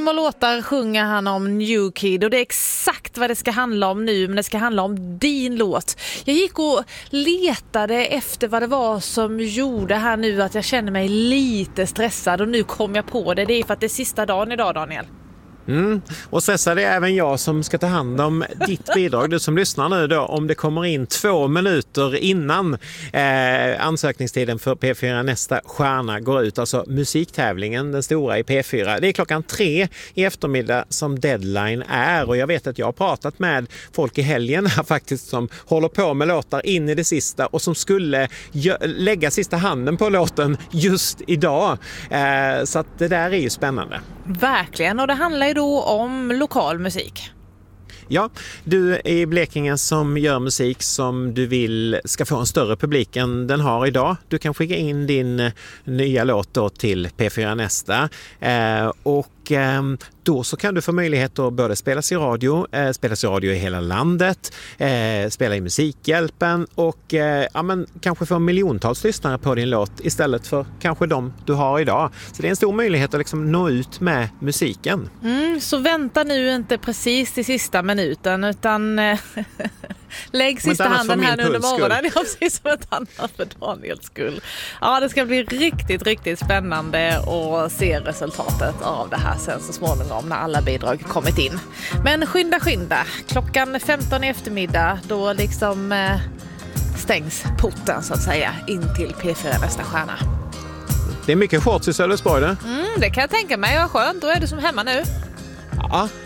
film och låtar sjunger han om New Kid och det är exakt vad det ska handla om nu, men det ska handla om din låt. Jag gick och letade efter vad det var som gjorde här nu att jag känner mig lite stressad och nu kom jag på det. Det är för att det är sista dagen idag, Daniel. Och stressad är även jag som ska ta hand om ditt bidrag, du som lyssnar nu då, om det kommer in 2 minuter innan ansökningstiden för P4 Nästa stjärna går ut, alltså musiktävlingen, den stora i P4. Det är 3:00 i eftermiddag som deadline är och jag vet att jag har pratat med folk i helgen här faktiskt som håller på med låtar in i det sista och som skulle lägga sista handen på låten just idag. Så att det där är ju spännande. Verkligen, och det handlar ju då om lokal musik. Ja, du är i Blekinge som gör musik som du vill ska få en större publik än den har idag. Du kan skicka in din nya låt då till P4 Nästa och då så kan du få möjlighet att både spelas i radio i hela landet, spela i Musikhjälpen och kanske få miljontals lyssnare på din låt istället för kanske de du har idag. Så det är en stor möjlighet att liksom nå ut med musiken. Så vänta nu inte precis till sista minuten utan lägg sista handen här nu under morgonen. Ja, precis som ett annat för Daniels skull. Ja, det ska bli riktigt, riktigt spännande att se resultatet av det här sen så småningom när alla bidrag kommit in. Men skynda. 15 i eftermiddag då liksom stängs porten så att säga in till P4 Nästa stjärna. Det är mycket shorts i Sölvesborg det. Det kan jag tänka mig. Vad skönt, då är du som hemma nu. Ja,